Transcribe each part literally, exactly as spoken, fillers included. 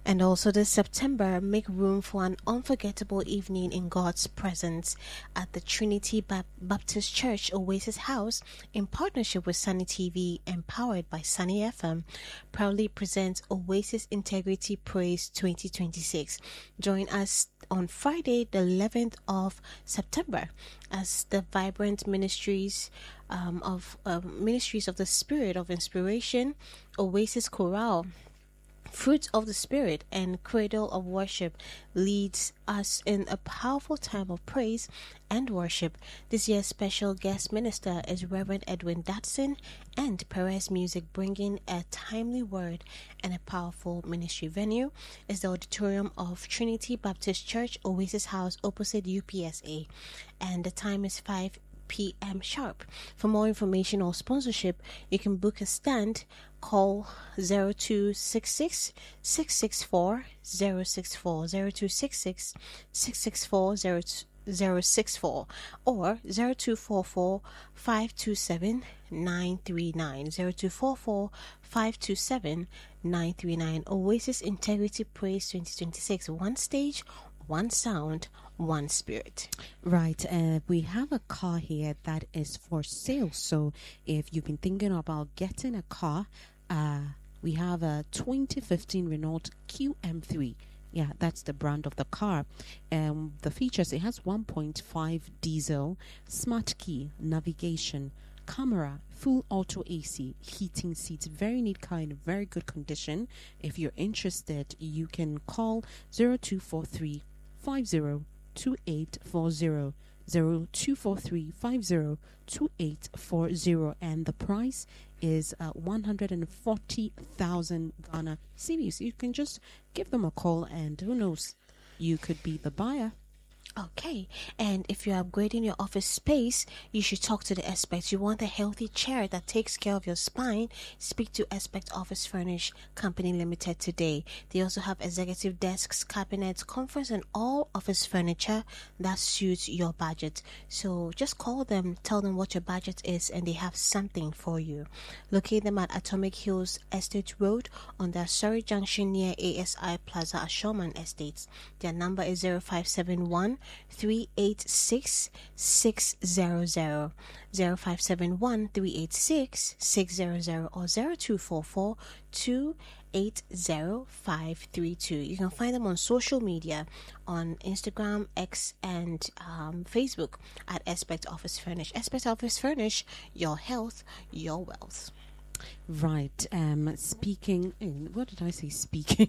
And also this September, make room for an unforgettable evening in God's presence at the Trinity Bap- Baptist Church Oasis House in partnership with Sunny T V, empowered by Sunny F M, proudly presents Oasis Integrity Praise twenty twenty-six. Join us on Friday, the eleventh of September, as the vibrant ministries um, of uh, Ministries of the Spirit of Inspiration, Oasis Chorale, Fruits of the Spirit, and Cradle of Worship leads us in a powerful time of praise and worship. This year's special guest minister is Reverend Edwin Datson and Perez Music, bringing a timely word and a powerful ministry. Venue is the auditorium of Trinity Baptist Church, Oasis House, opposite U P S A, and the time is five p.m. sharp. For more information or sponsorship, you can book a stand. Call zero two six six, six six four, zero six four, zero two six six, six six four, zero six four, or zero two four four, five two seven, nine three nine, zero two four four, five two seven, nine three nine. Oasis Integrity Praise twenty twenty-six. One stage, one sound, one spirit. Right. Uh, we have a car here that is for sale. So if you've been thinking about getting a car, uh, we have a twenty fifteen Renault Q M three. Yeah, that's the brand of the car. Um, the features, it has one point five diesel, smart key, navigation, camera, full auto A C, heating seats, very neat car in very good condition. If you're interested, you can call zero two four three, five zero two eight four zero, zero two four three, five zero two eight four zero, and the price is uh, one hundred forty thousand Ghana cedis. You can just give them a call, and who knows, you could be the buyer. Okay, and if you're upgrading your office space, you should talk to the experts. You want a healthy chair that takes care of your spine? Speak to Aspect Office Furnish Company Limited today. They also have executive desks, cabinets, conference, and all office furniture that suits your budget. So just call them, tell them what your budget is, and they have something for you. Locate them at Atomic Hills Estate Road on the Surrey Junction near A S I Plaza, Ashoman Estates. Their number is zero five seven one, three eight six, six zero zero, zero five seven one, three eight six, six zero zero, or zero two four four, two eight zero, five three two. You can find them on social media on Instagram, X, and um, Facebook at Aspect Office Furnish. Aspect Office Furnish, your health, your wealth. Right. Um. Speaking. What did I say? Speaking.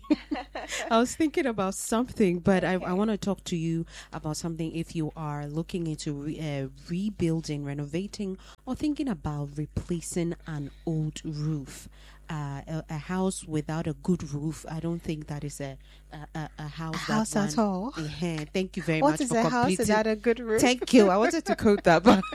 I was thinking about something, but okay. I, I want to talk to you about something. If you are looking into re, uh, rebuilding, renovating, or thinking about replacing an old roof, uh, a, a house without a good roof, I don't think that is a a, a, a house. A house at all. Uh, thank you very what much. What is for a house completing. without a good roof? Thank you. I wanted to quote that, but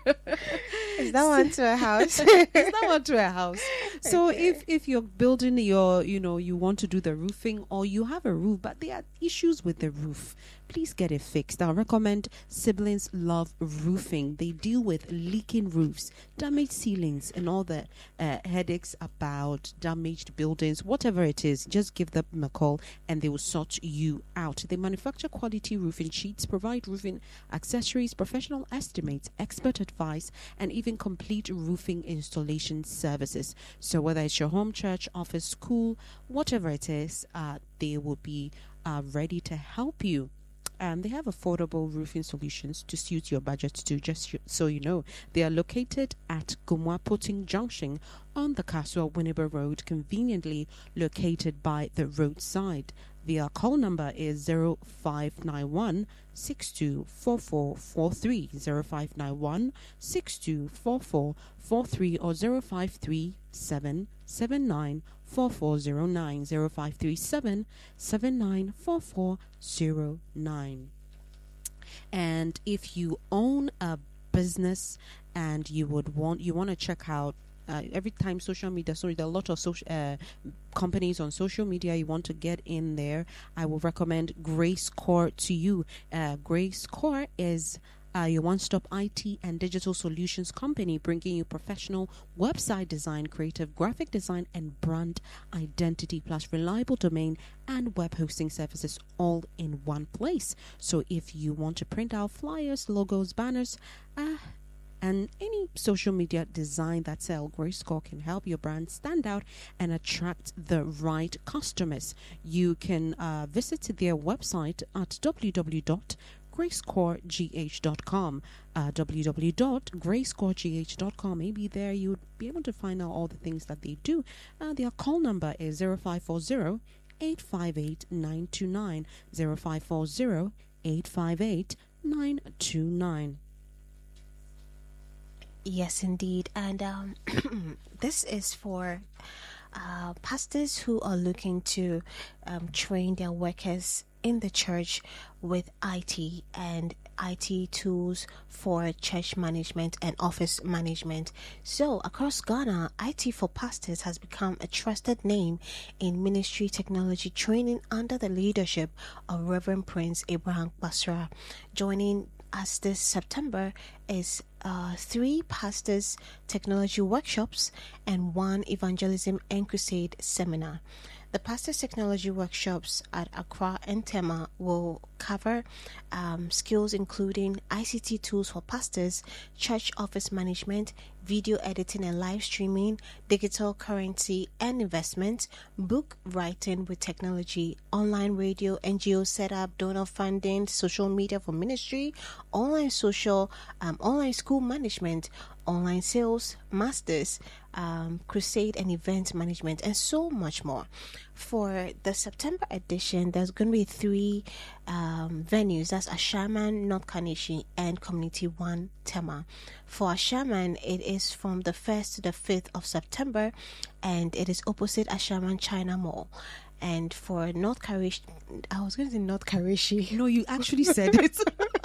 is that one to a house? Is that one to a house? So okay. if if you're building your, you know, you want to do the roofing, or you have a roof but there are issues with the roof, please get it fixed. I recommend Siblings Love Roofing. They deal with leaking roofs, damaged ceilings, and all the uh, headaches about damaged buildings. Whatever it is, just give them a call and they will sort you out. They manufacture quality roofing sheets, provide roofing accessories, professional estimates, expert advice, and even complete roofing installation services. So whether it's your home, church, office, school, whatever it is, uh, they will be uh, ready to help you. And they have affordable roofing solutions to suit your budget too, just so you know. They are located at Gumwa Potting Junction on the Kasua Winneba Road, conveniently located by the roadside. Their call number is zero five nine one, six two four four four three, zero five nine one, six two four four four three, or zero five three seven, seven nine four four zero nine, zero five three seven, seven nine four four zero nine. And if you own a business and you would want you want to check out Uh, every time social media, sorry, there are a lot of social uh, companies on social media. You want to get in there, I will recommend Grace Core to you. Uh, Grace Core is uh, your one-stop I T and digital solutions company, bringing you professional website design, creative graphic design, and brand identity, plus reliable domain and web hosting services all in one place. So if you want to print out flyers, logos, banners, uh, and any social media design that sell, Grayscore can help your brand stand out and attract the right customers. You can uh, visit their website at w w w dot grayscore g h dot com. Uh, w w w dot grayscore g h dot com. Maybe there you'd be able to find out all the things that they do. Uh, their call number is zero five four zero, eight five eight, nine two nine, zero five four zero, eight five eight, nine two nine. Yes, indeed. And um, this is for uh, pastors who are looking to um, train their workers in the church with I T and I T tools for church management and office management. So across Ghana, I T for Pastors has become a trusted name in ministry technology training under the leadership of Reverend Prince Abraham Basra. Joining us this September is uh, three pastors technology workshops and one evangelism and crusade seminar. The pastors technology workshops at Accra and Tema will cover um, skills including I C T tools for pastors, church office management, video editing and live streaming, digital currency and investment, book writing with technology, online radio, N G O setup, donor funding, social media for ministry, online social, um, online school management, online sales, masters, um, crusade and event management, and so much more. For the September edition, there's going to be three um, venues. That's Ashaman, North Kanishi, and Community One Tema. For Ashaman, it is from the first to the fifth of September, and it is opposite Ashaman China Mall. And for North Karishi, I was going to say North Karishi. No, you actually said it.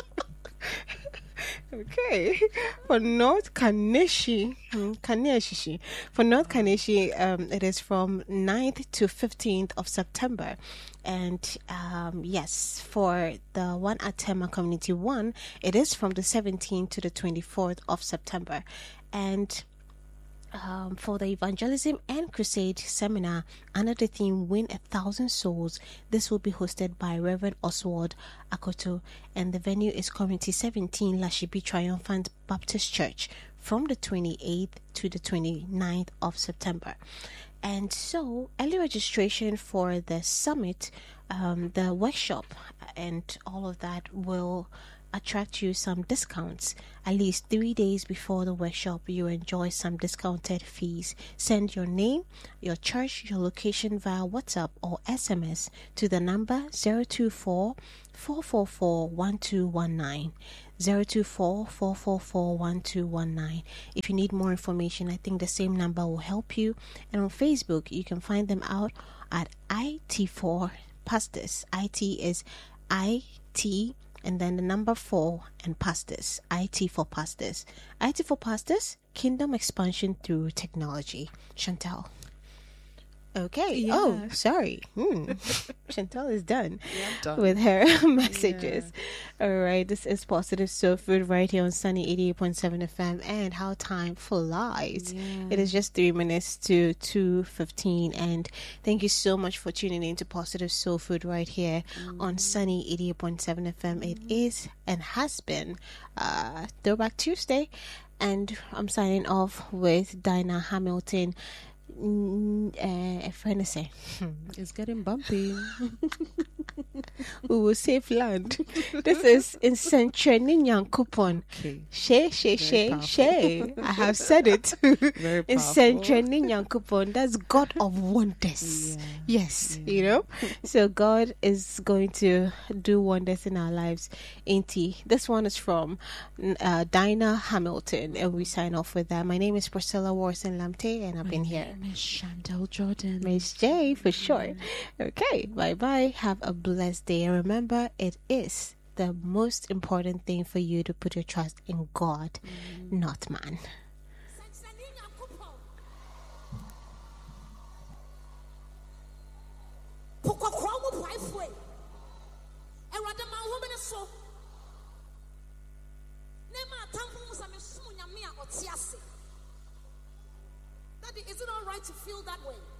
Okay, for North Kaneshi, hmm, Kaneshi, for North Kaneshi, um, it is from ninth to fifteenth of September. And um, yes, for the one at Tema Community One, it is from the seventeenth to the twenty-fourth of September. And Um, for the Evangelism and Crusade seminar under the theme Win a Thousand Souls, this will be hosted by Reverend Oswald Akoto, and the venue is Community seventeen Lashibi Triumphant Baptist Church from the twenty-eighth to the twenty-ninth of September. And so early registration for the summit, um, the workshop and all of that will attract you some discounts. At least three days before the workshop, you enjoy some discounted fees. Send your name, your church, your location via WhatsApp or S M S to the number zero two four, four four four, one two one nine. zero two four, four four four, one two one nine. If you need more information, I think the same number will help you. And on Facebook, you can find them out at I T four Pastors. I T is I T and then the number four and pastors. I T for Pastors. I T for Pastors, Kingdom Expansion Through Technology. Chantal. Okay. Yeah. Oh, sorry. Hmm. Chantal is done, Yeah, I'm done. with her messages. Yeah. All right. This is Positive Soul Food right here on Sunny eighty-eight point seven F M. And how time flies. Yeah. It is just three minutes to two fifteen. And thank you so much for tuning in to Positive Soul Food right here mm. on Sunny eighty-eight point seven F M. Mm. It is and has been uh, Throwback Tuesday. And I'm signing off with Dinah Hamilton. Mm, uh, a friend say, It's getting bumpy. we will save land. This is in Centreni Nyankopon. Okay. She, she, she, she. I have said it. Very In powerful. Centreni Nyankopon. That's God of wonders. Yeah. Yes, Yeah. you know. So God is going to do wonders in our lives. Ain't he? This one is from uh, Dinah Hamilton, and we sign off with that. My name is Priscilla Warson Lamte, and I've been here. Miss Chantal Jordan. Miss J for sure. Okay, bye bye. Have a blessed day. And remember, it is the most important thing for you to put your trust in God, mm. not man. to feel that way.